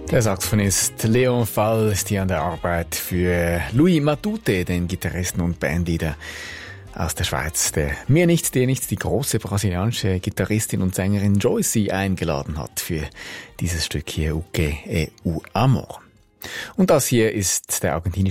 Der Saxophonist Leon Fall ist hier an der Arbeit für Louis Matute, den Gitarristen und Bandleader aus der Schweiz, der Mir nichts, dir nichts, die große brasilianische Gitarristin und Sängerin Joyce eingeladen hat für dieses Stück hier, Uke e o Amor. Und das hier ist der argentinische